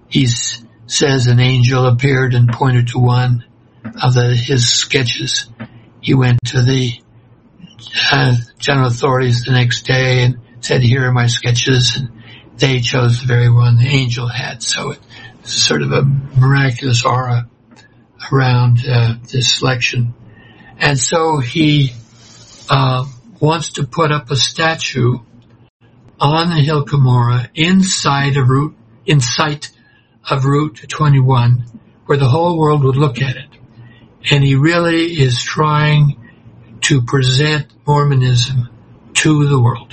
he says an angel appeared and pointed to one of his sketches. He went to the general authorities the next day and said, here are my sketches, and they chose the very one the angel had. So it's sort of a miraculous aura around this selection. And so he wants to put up a statue on the Hill Cumorah in sight of Route 21, where the whole world would look at it. And he really is trying to present Mormonism to the world.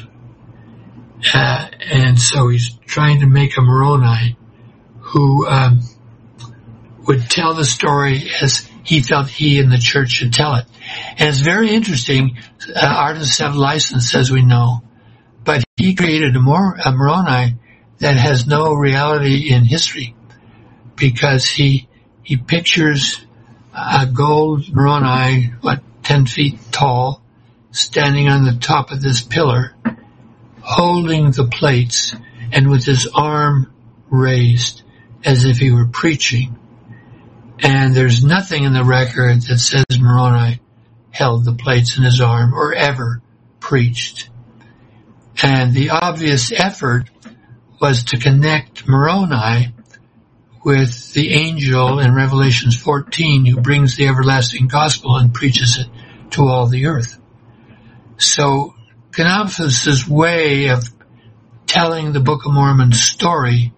And so he's trying to make a Moroni who would tell the story as he felt he and the church should tell it. And it's very interesting. Artists have license, as we know, but he created a Moroni that has no reality in history, because he pictures a gold Moroni, 10 feet tall, standing on the top of this pillar, holding the plates and with his arm raised as if he were preaching. And there's nothing in the record that says Moroni held the plates in his arm or ever preached. And the obvious effort was to connect Moroni with the angel in Revelation 14 who brings the everlasting gospel and preaches it to all the earth. So Canopus's way of telling the Book of Mormon story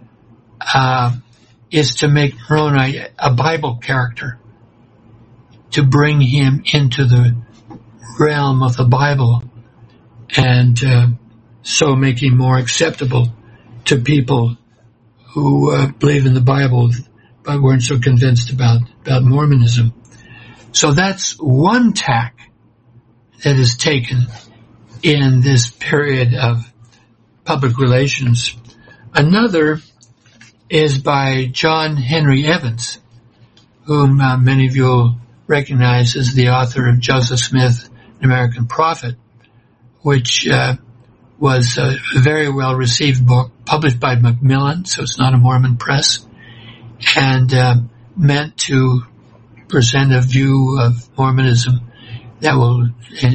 is to make Moroni a Bible character, to bring him into the realm of the Bible, and so make him more acceptable to people who believe in the Bible but weren't so convinced about Mormonism. So that's one tack that is taken in this period of public relations. Another is by John Henry Evans, whom many of you will recognize as the author of Joseph Smith, an American Prophet, which was a very well-received book, published by Macmillan, so it's not a Mormon press, and meant to present a view of Mormonism that will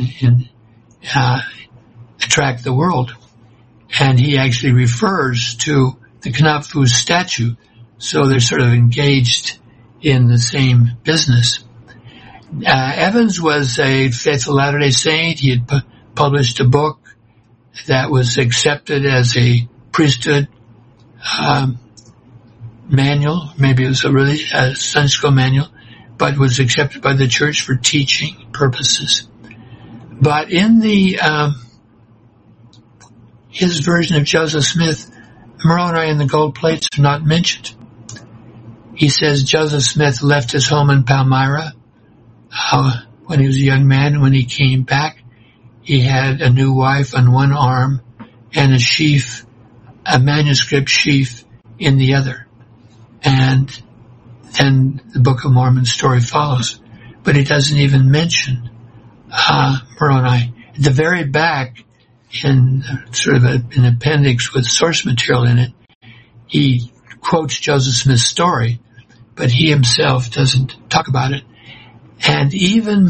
attract the world. And he actually refers to the Knaphus statue, so they're sort of engaged in the same business. Evans was a faithful Latter-day Saint. He had published a book that was accepted as a priesthood manual. Maybe it was a Sunday school manual, but was accepted by the church for teaching purposes. But in his version of Joseph Smith, Moroni and the gold plates are not mentioned. He says Joseph Smith left his home in Palmyra when he was a young man. When he came back, he had a new wife on one arm and a manuscript sheaf in the other. And then the Book of Mormon story follows. But he doesn't even mention Moroni. At the very back, in sort of an appendix with source material in it, he quotes Joseph Smith's story, but he himself doesn't talk about it. And even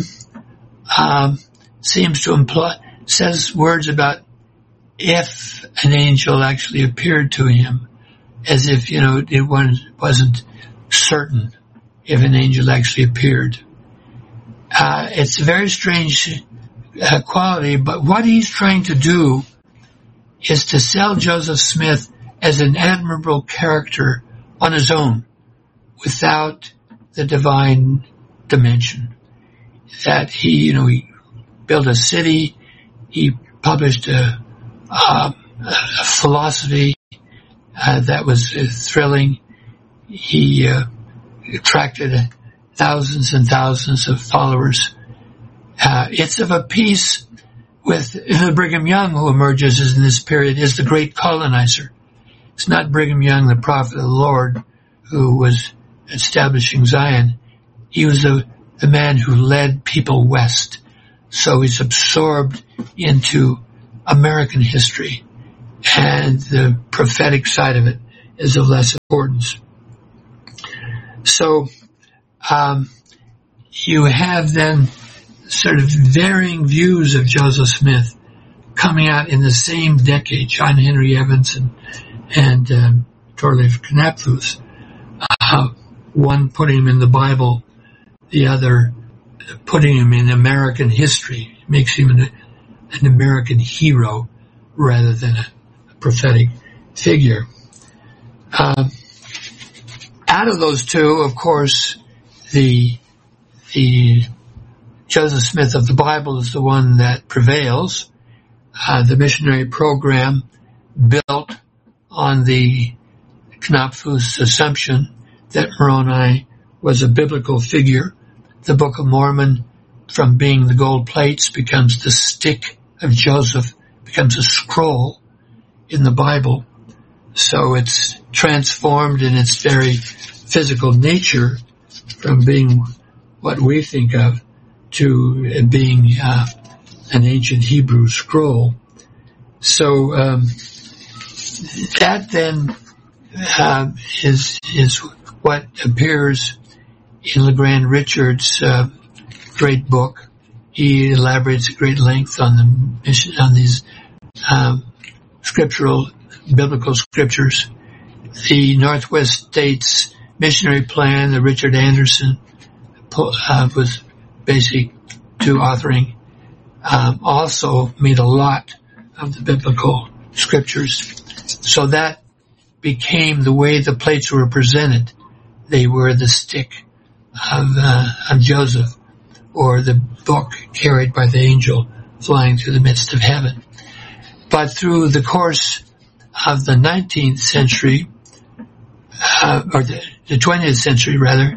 seems to says words about if an angel actually appeared to him, as if, it wasn't certain if an angel actually appeared. It's a very strange quality, but what he's trying to do is to sell Joseph Smith as an admirable character on his own, without the divine dimension. That he built a city, he published a philosophy that was thrilling. He attracted thousands and thousands of followers. It's of a piece with the Brigham Young, who emerges in this period as the great colonizer. It's not Brigham Young, the prophet of the Lord, who was establishing Zion. He was the man who led people west. So he's absorbed into American history and the prophetic side of it is of less importance. So you have then sort of varying views of Joseph Smith coming out in the same decade. John Henry Evans and Thorleif Knapfuth, one putting him in the Bible, the other putting him in American history. It makes him an American hero rather than a prophetic figure. Out of those two, of course, the Joseph Smith of the Bible is the one that prevails. The missionary program built on the Knapfuth's assumption that Moroni was a biblical figure. The Book of Mormon, from being the gold plates, becomes the stick of Joseph, becomes a scroll in the Bible. So it's transformed in its very physical nature from being what we think of to being an ancient Hebrew scroll. So that then is what appears in LeGrand Richards' great book. He elaborates at great length on these biblical scriptures. The Northwest States missionary plan that Richard Anderson was basic to authoring also made a lot of the biblical scriptures. So that became the way the plates were presented. They were the stick of Joseph, or the book carried by the angel flying through the midst of heaven. But through the course of the 19th century, or the 20th century rather,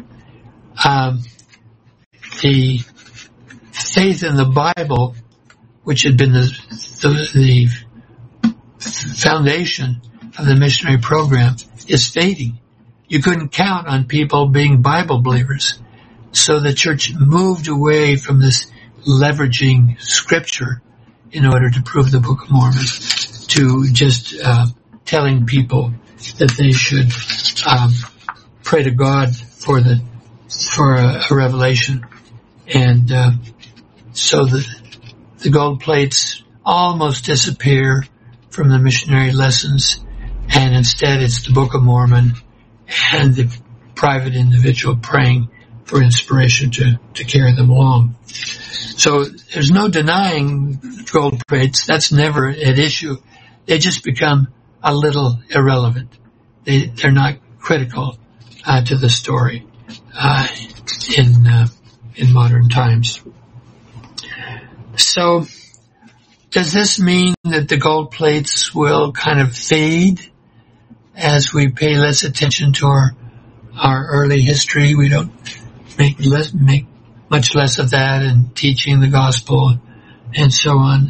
the faith in the Bible, which had been the foundation of the missionary program, is fading. You couldn't count on people being Bible believers. So the church moved away from this leveraging scripture in order to prove the Book of Mormon to just telling people that they should pray to God for a revelation. And so the gold plates almost disappear from the missionary lessons, and instead it's the Book of Mormon and the private individual praying for inspiration to carry them along. So there's no denying gold plates. That's never an issue. They just become a little irrelevant. They're not critical to the story in modern times. So does this mean that the gold plates will kind of fade as we pay less attention to our early history? We don't make much less of that in teaching the gospel and so on.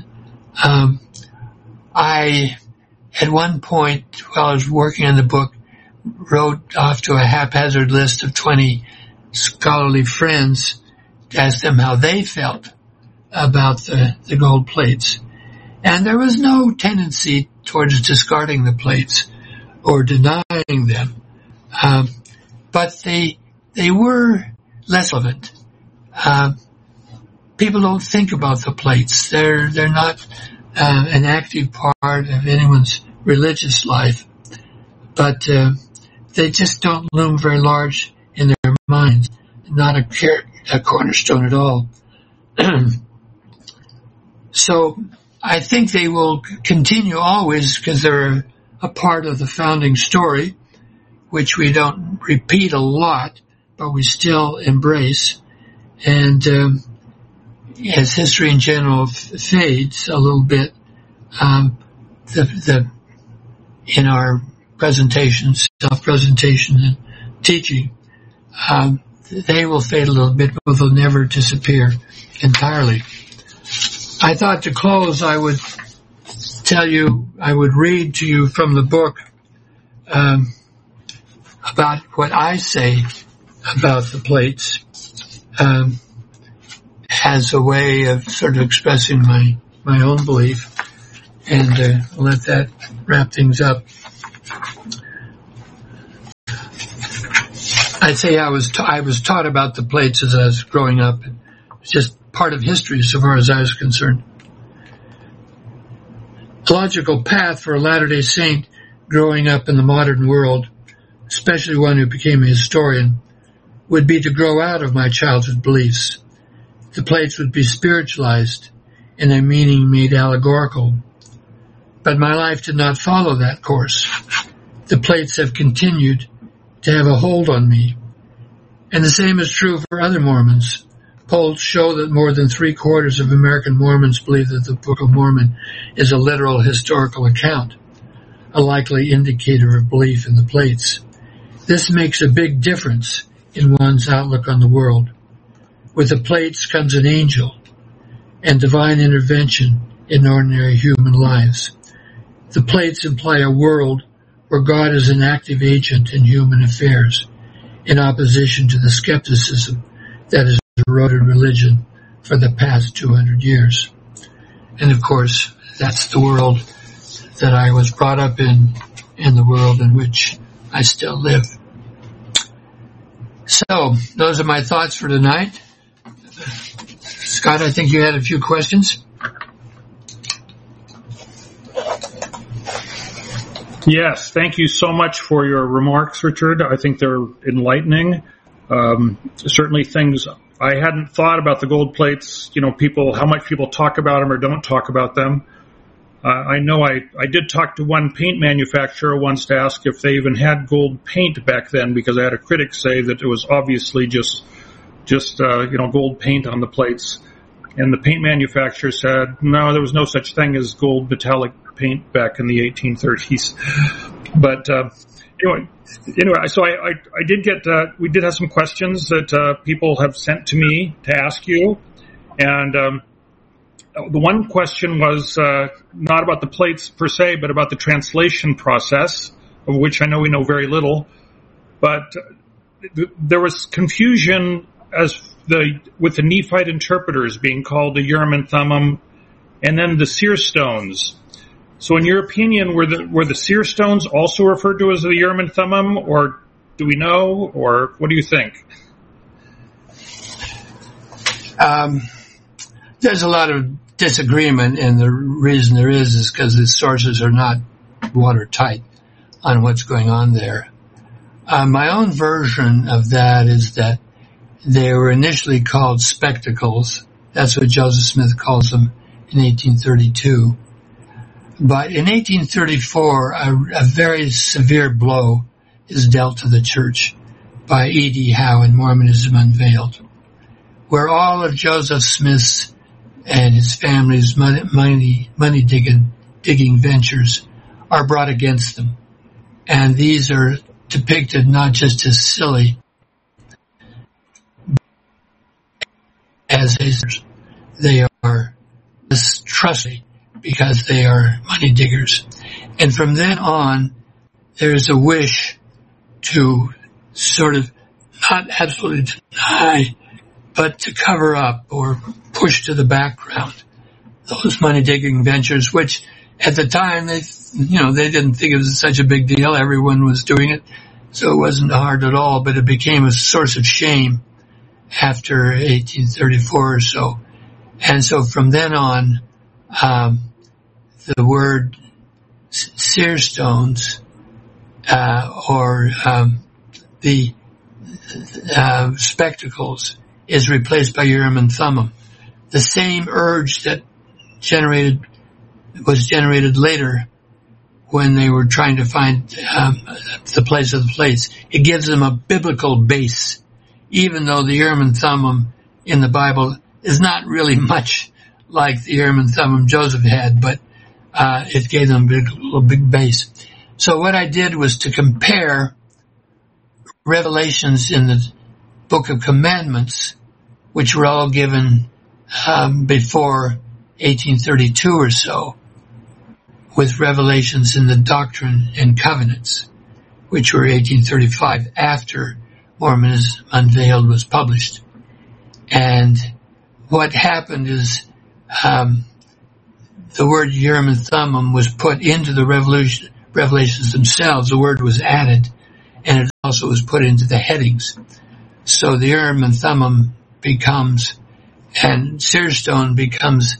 I, at one point, while I was working on the book, wrote off to a haphazard list of 20 scholarly friends to ask them how they felt about the gold plates. And there was no tendency towards discarding the plates or denying them. But they were less relevant. People don't think about the plates. They're not an active part of anyone's religious life, but they just don't loom very large in their minds. Not a cornerstone at all. So I think they will continue always because they're a part of the founding story, which we don't repeat a lot, but we still embrace. And as history in general fades a little bit, in our presentations, self-presentation and teaching, they will fade a little bit, but they'll never disappear entirely. I thought to close, I would read to you from the book about what I say about the plates as a way of sort of expressing my own belief, and let that wrap things up. I'd say I was taught about the plates as I was growing up. It's just part of history so far as I was concerned. A logical path for a Latter-day Saint growing up in the modern world, especially one who became a historian, would be to grow out of my childhood beliefs. The plates would be spiritualized and their meaning made allegorical. But my life did not follow that course. The plates have continued to have a hold on me. And the same is true for other Mormons. Polls show that more than 3/4 of American Mormons believe that the Book of Mormon is a literal historical account, a likely indicator of belief in the plates. This makes a big difference in one's outlook on the world. With the plates comes an angel and divine intervention in ordinary human lives. The plates imply a world where God is an active agent in human affairs, in opposition to the skepticism that has eroded religion for the past 200 years. And of course, that's the world that I was brought up in and the world in which I still live. So, those are my thoughts for tonight. Scott, I think you had a few questions. Yes, thank you so much for your remarks, Richard. I think they're enlightening. Certainly things I hadn't thought about the gold plates, how much people talk about them or don't talk about them. I know I did talk to one paint manufacturer once to ask if they even had gold paint back then, because I had a critic say that it was obviously just gold paint on the plates. And the paint manufacturer said, no, there was no such thing as gold metallic paint back in the 1830s. But anyway, so I did get, we did have some questions that people have sent to me to ask you. And the one question was not about the plates per se, but about the translation process, of which I know we know very little. But there was confusion with the Nephite interpreters being called the Urim and Thummim, and then the seer stones. So in your opinion, were the seer stones also referred to as the Urim and Thummim, or do we know, or what do you think? There's a lot of disagreement, and the reason there is because the sources are not watertight on what's going on there. My own version of that is that they were initially called spectacles. That's what Joseph Smith calls them in 1832. But in 1834, a very severe blow is dealt to the church by E.D. Howe in Mormonism Unveiled, where all of Joseph Smith's and his family's money digging ventures are brought against them. And these are depicted not just as silly, as they are distrustful because they are money diggers. And from then on, there's a wish to sort of not absolutely deny, but to cover up or push to the background those money digging ventures, which at the time they didn't think it was such a big deal. Everyone was doing it, so it wasn't hard at all, but it became a source of shame after 1834 or so. And so from then on, the word seer stones, or the spectacles is replaced by Urim and Thummim. The same urge that was generated later when they were trying to find the place of the plates. It gives them a biblical base, even though the Urim and Thummim in the Bible is not really much like the Urim and Thummim Joseph had, but it gave them a big base. So what I did was to compare revelations in the Book of Commandments, which were all given before 1832 or so, with revelations in the Doctrine and Covenants, which were 1835, after Mormonism Unveiled was published. And what happened is the word Urim and Thummim was put into the revelations themselves. The word was added, and it also was put into the headings. So the Urim and Thummim becomes, and Searstone becomes,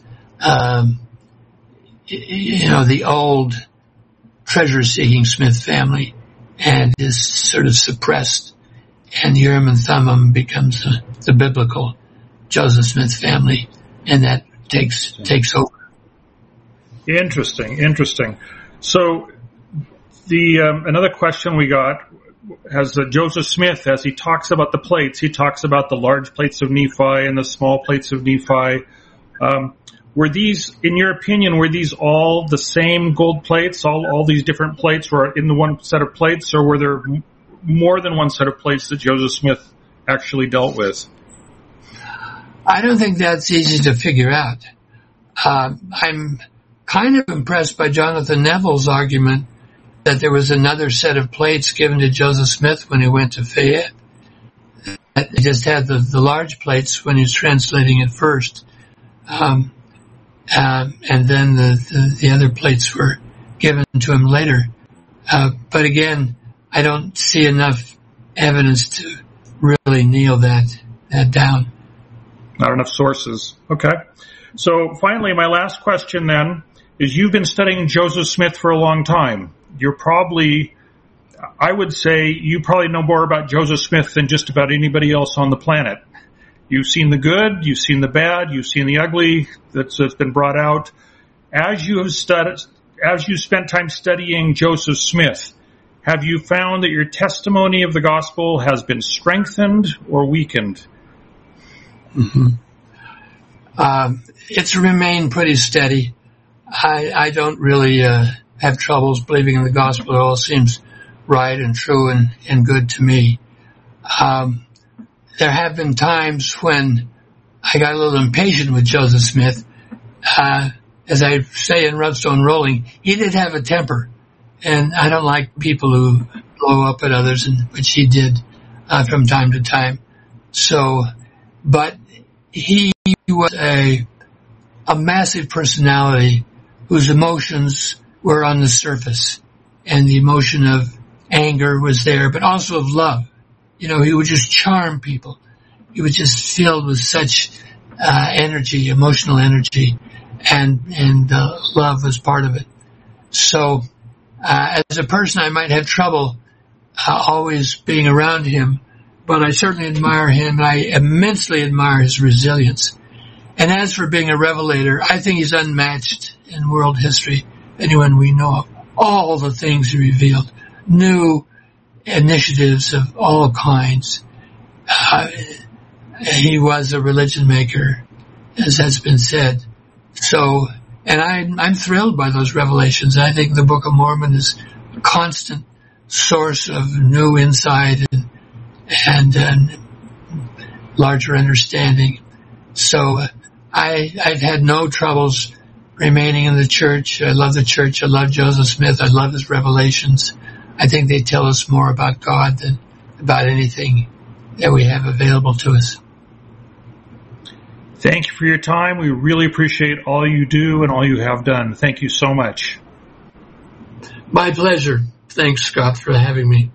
the old treasure-seeking Smith family, and is sort of suppressed. And the Urim and Thummim becomes the biblical Joseph Smith family, and that takes over. Interesting. So the another question we got has Joseph Smith, as he talks about the plates, he talks about the large plates of Nephi and the small plates of Nephi. Were these, in your opinion, were these all the same gold plates? All these different plates were in the one set of plates, or were there more than one set of plates that Joseph Smith actually dealt with? I don't think that's easy to figure out. I'm kind of impressed by Jonathan Neville's argument that there was another set of plates given to Joseph Smith when he went to Fayette. He just had the large plates when he was translating it first. And then the other plates were given to him later. But again, I don't see enough evidence to really nail that down. Not enough sources. Okay. So finally, my last question then is, you've been studying Joseph Smith for a long time. You're probably, I would say, you probably know more about Joseph Smith than just about anybody else on the planet. You've seen the good, you've seen the bad, you've seen the ugly that's been brought out. As you spent time studying Joseph Smith, have you found that your testimony of the gospel has been strengthened or weakened? Mm-hmm. It's remained pretty steady. I don't really have troubles believing in the gospel. It all seems right and true and good to me. There have been times when I got a little impatient with Joseph Smith. As I say in Rubstone Rolling, he did have a temper, and I don't like people who blow up at others, which he did from time to time. So, but he was a massive personality whose emotions were on the surface, and the emotion of anger was there, but also of love. He would just charm people. He was just filled with such energy, emotional energy, and love was part of it. So, as a person, I might have trouble always being around him, but I certainly admire him. I immensely admire his resilience. And as for being a revelator, I think he's unmatched in world history. Anyone we know of, all the things he revealed, new initiatives of all kinds. He was a religion maker, as has been said. So, and I'm thrilled by those revelations. I think the Book of Mormon is a constant source of new insight and larger understanding. So I've had no troubles remaining in the church. I love the church. I love Joseph Smith. I love his revelations. I think they tell us more about God than about anything that we have available to us. Thank you for your time. We really appreciate all you do and all you have done. Thank you so much. My pleasure. Thanks, Scott, for having me.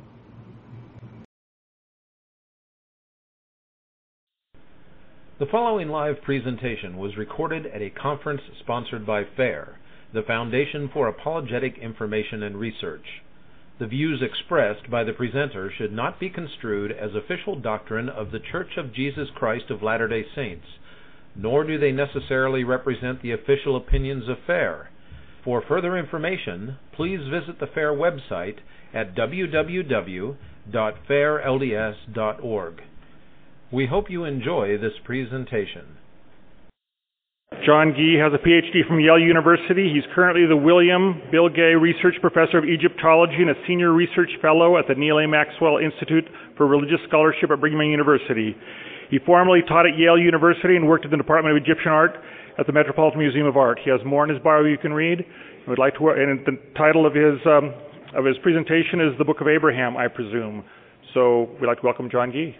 The following live presentation was recorded at a conference sponsored by FAIR, the Foundation for Apologetic Information and Research. The views expressed by the presenter should not be construed as official doctrine of the Church of Jesus Christ of Latter-day Saints, nor do they necessarily represent the official opinions of FAIR. For further information, please visit the FAIR website at www.fairlds.org. We hope you enjoy this presentation. John Gee has a PhD from Yale University. He's currently the William Bill Gay Research Professor of Egyptology and a Senior Research Fellow at the Neal A. Maxwell Institute for Religious Scholarship at Brigham Young University. He formerly taught at Yale University and worked at the Department of Egyptian Art at the Metropolitan Museum of Art. He has more in his bio you can read. And the title of his presentation is The Book of Abraham, I presume. So we'd like to welcome John Gee.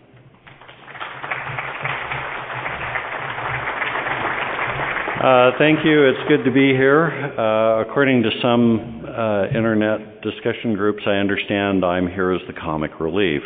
Thank you. It's good to be here. According to some internet discussion groups, I understand I'm here as the comic relief.